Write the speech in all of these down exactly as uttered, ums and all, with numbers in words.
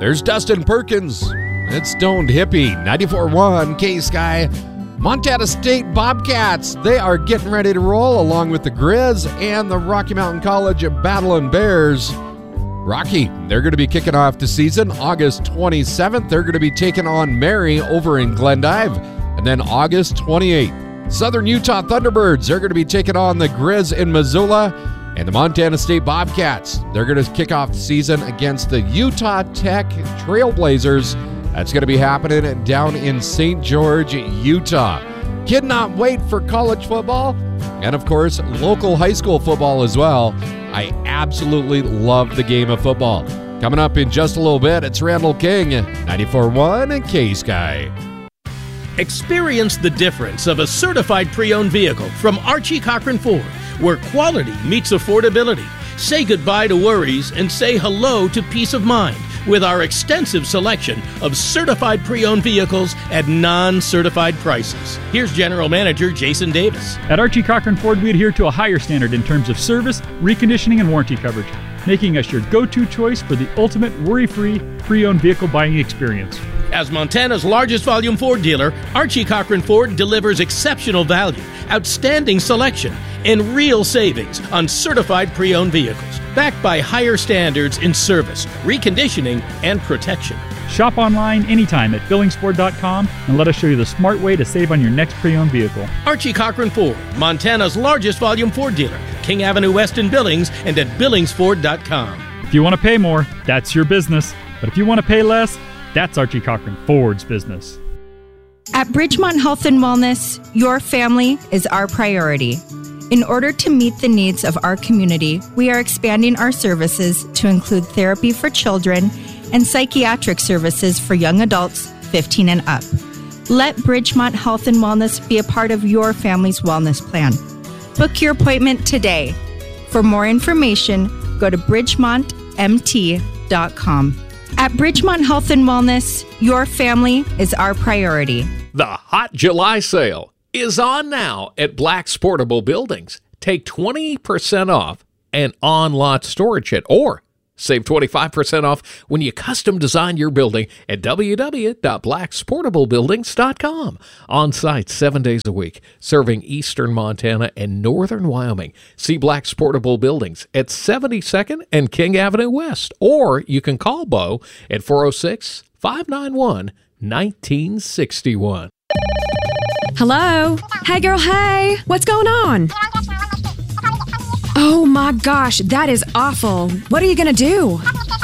There's Dustin Perkins. It's Stoned Hippie, ninety-four point one K-Sky. Montana State Bobcats, they are getting ready to roll along with the Grizz and the Rocky Mountain College Battling Bears. Rocky, they're going to be kicking off the season August twenty-seventh. They're going to be taking on Mary over in Glendive. And then August twenty-eighth, Southern Utah Thunderbirds, they're going to be taking on the Grizz in Missoula. And the Montana State Bobcats, they're going to kick off the season against the Utah Tech Trailblazers. That's going to be happening down in Saint George, Utah. Cannot wait for college football and, of course, local high school football as well. I absolutely love the game of football. Coming up in just a little bit, it's Randall King, ninety-four point one K-Sky. Experience the difference of a certified pre-owned vehicle from Archie Cochran Ford, where quality meets affordability. Say goodbye to worries and say hello to peace of mind with our extensive selection of certified pre-owned vehicles at non-certified prices. Here's General Manager Jason Davis. At Archie Cochran Ford, we adhere to a higher standard in terms of service, reconditioning, and warranty coverage, making us your go-to choice for the ultimate worry-free pre-owned vehicle buying experience. As Montana's largest volume Ford dealer, Archie Cochran Ford delivers exceptional value, outstanding selection, and real savings on certified pre-owned vehicles, backed by higher standards in service, reconditioning, and protection. Shop online anytime at billings ford dot com and let us show you the smart way to save on your next pre-owned vehicle. Archie Cochran Ford, Montana's largest volume Ford dealer, King Avenue West in Billings, and at billings ford dot com. If you want to pay more, that's your business. But if you want to pay less, that's Archie Cochran Ford's business. At Bridgemont Health and Wellness, your family is our priority. In order to meet the needs of our community, we are expanding our services to include therapy for children and psychiatric services for young adults fifteen and up. Let Bridgemont Health and Wellness be a part of your family's wellness plan. Book your appointment today. For more information, go to bridgemont m t dot com. At Bridgemont Health and Wellness, your family is our priority. The Hot July Sale is on now at Black's Portable Buildings. Take twenty percent off and on-lot storage it, or save twenty-five percent off when you custom design your building at w w w dot blacks portable buildings dot com. On-site seven days a week, serving eastern Montana and northern Wyoming. See Black's Portable Buildings at seventy-second and King Avenue West, or you can call Bo at four oh six, five nine one, one nine six one. Hello? Hey, girl, hey! What's going on? Oh my gosh, that is awful. What are you gonna do?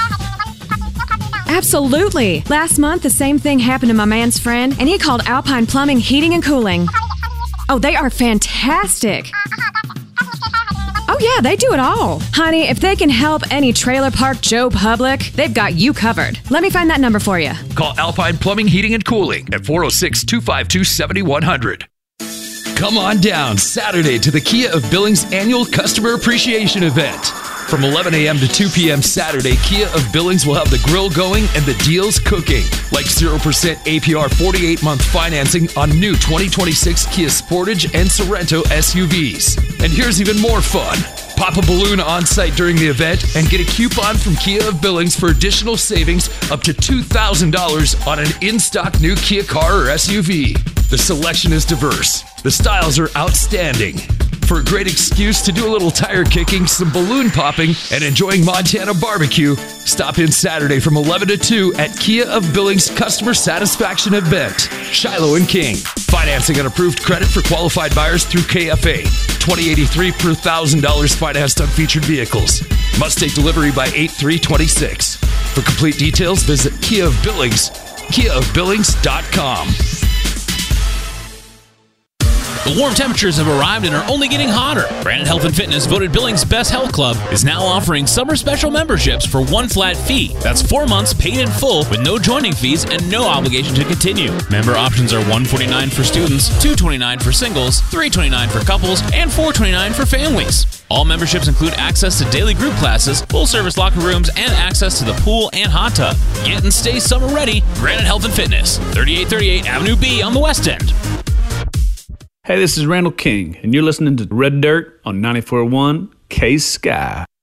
Absolutely. Last month, the same thing happened to my man's friend, and he called Alpine Plumbing, Heating, and Cooling. Oh, they are fantastic. Oh yeah, they do it all. Honey, if they can help any trailer park Joe Public, they've got you covered. Let me find that number for you. Call Alpine Plumbing, Heating, and Cooling at four oh six, two five two, seven one zero zero. Come on down Saturday to the Kia of Billings annual customer appreciation event. From eleven a.m. to two p.m. Saturday, Kia of Billings will have the grill going and the deals cooking, like zero percent A P R forty-eight month financing on new twenty twenty-six Kia Sportage and Sorento S U Vs. And here's even more fun. Pop a balloon on site during the event and get a coupon from Kia of Billings for additional savings up to two thousand dollars on an in-stock new Kia car or S U V. The selection is diverse. The styles are outstanding. For a great excuse to do a little tire kicking, some balloon popping, and enjoying Montana barbecue, stop in Saturday from eleven to two at Kia of Billings Customer Satisfaction Event, Shiloh and King. Financing and approved credit for qualified buyers through K F A. twenty eighty-three per one thousand dollars financed on featured vehicles. Must take delivery by eight three twenty-six. For complete details, visit Kia of Billings, kia of billings dot com. The warm temperatures have arrived and are only getting hotter. Granite Health and Fitness, voted Billings' best health club, is now offering summer special memberships for one flat fee. That's four months paid in full with no joining fees and no obligation to continue. Member options are one hundred forty-nine dollars for students, two hundred twenty-nine dollars for singles, three hundred twenty-nine dollars for couples, and four hundred twenty-nine dollars for families. All memberships include access to daily group classes, full-service locker rooms, and access to the pool and hot tub. Get and stay summer ready. Granite Health and Fitness, thirty-eight thirty-eight Avenue B on the West End. Hey, this is Randall King, and you're listening to Red Dirt on ninety-four point one K-Sky.